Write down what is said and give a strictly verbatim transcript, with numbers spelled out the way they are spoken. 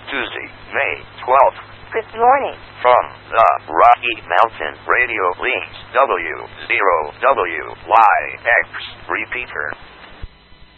Tuesday, May twelfth. Good morning. From the Rocky Mountain Radio Links W zero W Y X repeater.